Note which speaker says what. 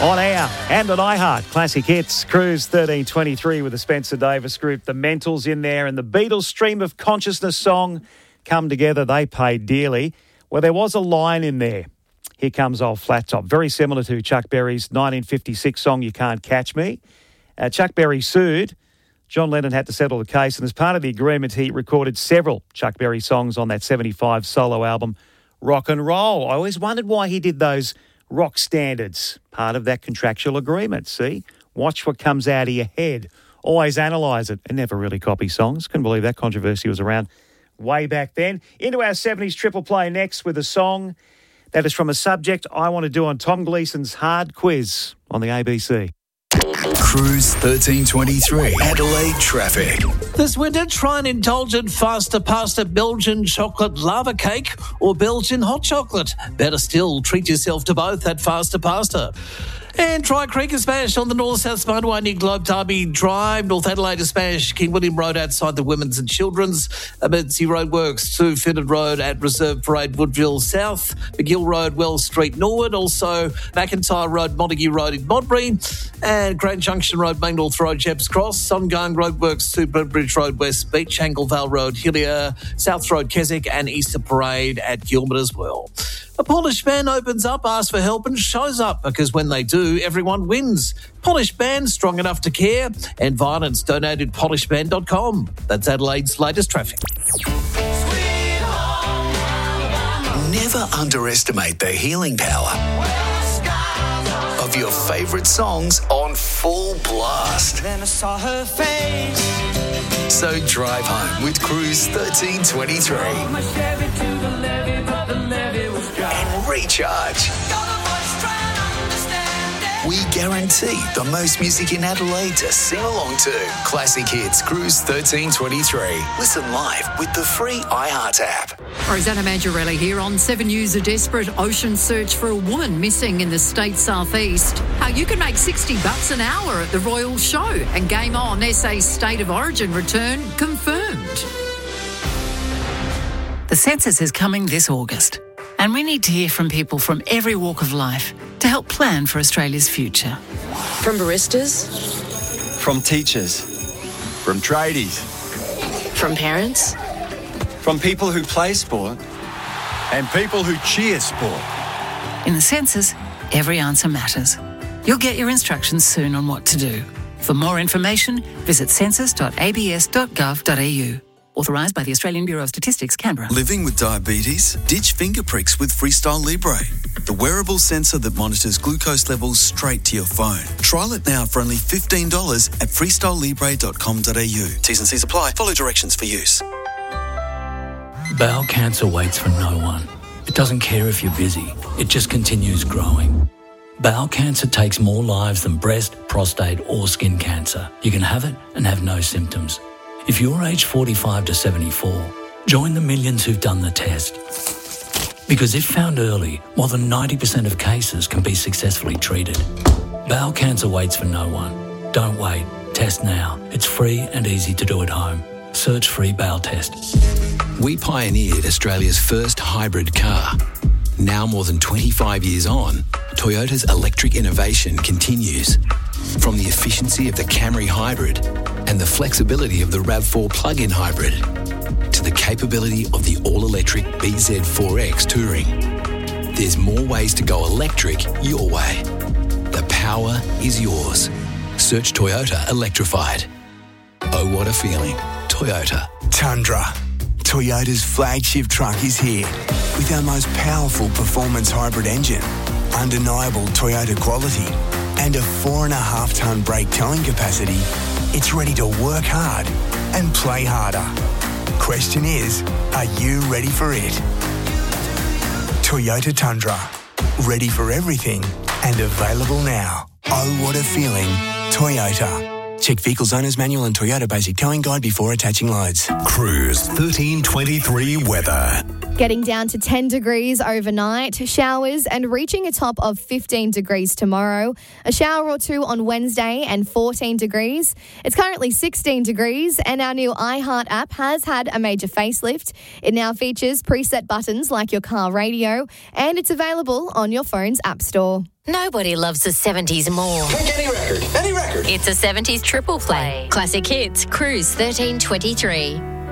Speaker 1: On air and on iHeart, Classic Hits, Cruise 1323 with the Spencer Davis Group, the Mentals in there, and the Beatles' Stream of Consciousness song come together. They paid dearly. Well, there was a line in there. Here Comes Old Flat Top, very similar to Chuck Berry's 1956 song, You Can't Catch Me. Chuck Berry sued. John Lennon had to settle the case, and as part of the agreement, he recorded several Chuck Berry songs on that 75 solo album, Rock and Roll. I always wondered why he did those rock standards, part of that contractual agreement. See, watch what comes out of your head. Always analyse it and never really copy songs. Couldn't believe that controversy was around way back then. Into our 70s triple play next with a song that is from a subject I want to do on Tom Gleeson's Hard Quiz on the ABC.
Speaker 2: Cruise 1323, Adelaide traffic.
Speaker 3: This winter, try an indulgent faster pasta Belgian chocolate lava cake or Belgian hot chocolate. Better still, treat yourself to both at faster pasta. And try Creek Smash on the North-South Spiderway near Globe Derby Drive, North Adelaide Smash, King William Road outside the Women's and Children's, Emergency Roadworks to Fitted Road at Reserve Parade, Woodville South, McGill Road, Wells Street, Norwood, also McIntyre Road, Montague Road in Modbury, and Grand Junction Road, Main North Road, Jeps Cross, Sungang Roadworks, Super Bridge Road, West Beach, Anglevale Road, Hillier, South Road, Keswick, and Easter Parade at Gilbert as well. A Polished Band opens up, asks for help and shows up because when they do, everyone wins. Polished Band, strong enough to care. And violence, donated polishedband.com. That's Adelaide's latest traffic.
Speaker 2: Never underestimate the healing power of your favourite songs on full blast.
Speaker 4: Then I saw her face.
Speaker 2: So drive home with Cruise 1323 and recharge. We guarantee the most music in Adelaide to sing along to. Classic Hits, Cruise 1323. Listen live with the free iHeart app.
Speaker 5: Rosanna Maggiorelli here on 7 News. A desperate ocean search for a woman missing in the state southeast. How you can make $60 an hour at the Royal Show. And Game On, SA's State of Origin return confirmed.
Speaker 6: The census is coming this August, and we need to hear from people from every walk of life to help plan for Australia's future.
Speaker 7: From baristas,
Speaker 8: from teachers, from tradies,
Speaker 7: from parents,
Speaker 8: from people who play sport and people who cheer sport.
Speaker 6: In the census, every answer matters. You'll get your instructions soon on what to do. For more information, visit census.abs.gov.au. Authorised by the Australian Bureau of Statistics, Canberra.
Speaker 2: Living with diabetes? Ditch finger pricks with Freestyle Libre, the wearable sensor that monitors glucose levels straight to your phone. Trial it now for only $15 at freestylelibre.com.au. T's and C's apply. Follow directions for use.
Speaker 9: Bowel cancer waits for no one. It doesn't care if you're busy. It just continues growing. Bowel cancer takes more lives than breast, prostate or skin cancer. You can have it and have no symptoms. If you're aged 45 to 74, join the millions who've done the test. Because if found early, more than 90% of cases can be successfully treated. Bowel cancer waits for no one. Don't wait. Test now. It's free and easy to do at home. Search free bowel test.
Speaker 10: We pioneered Australia's first hybrid car. Now more than 25 years on, Toyota's electric innovation continues. From the efficiency of the Camry Hybrid and the flexibility of the RAV4 plug-in hybrid to the capability of the all-electric BZ4X Touring. There's more ways to go electric your way. The power is yours. Search Toyota Electrified. Oh, what a feeling. Toyota.
Speaker 11: Tundra. Toyota's flagship truck is here with our most powerful performance hybrid engine, undeniable Toyota quality, and a 4.5-tonne brake towing capacity. It's ready to work hard and play harder. Question is, are you ready for it? Toyota Tundra. Ready for everything and available now. Oh, what a feeling. Toyota. Check Vehicles Owner's Manual and Toyota Basic Towing Guide before attaching loads.
Speaker 2: Cruise 1323 weather.
Speaker 12: Getting down to 10 degrees overnight, showers and reaching a top of 15 degrees tomorrow. A shower or two on Wednesday and 14 degrees. It's currently 16 degrees and our new iHeart app has had a major facelift. It now features preset buttons like your car radio and it's available on your phone's app store.
Speaker 13: Nobody loves the 70s more.
Speaker 14: Pick any record, any record.
Speaker 13: It's a 70s triple play. Classic hits, Cruise 1323.